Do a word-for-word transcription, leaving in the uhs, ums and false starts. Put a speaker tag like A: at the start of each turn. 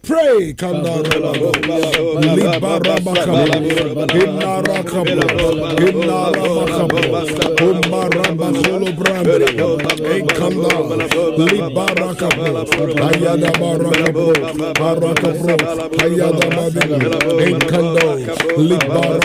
A: Pray, Kanda Libarabakaba, Inarakaba, Inarakaba, Umarabakolo Brand, Ekanda, Libarakaba, Ayada Barakabo, Barakabro, Ayada Babi, Ekando, Libar.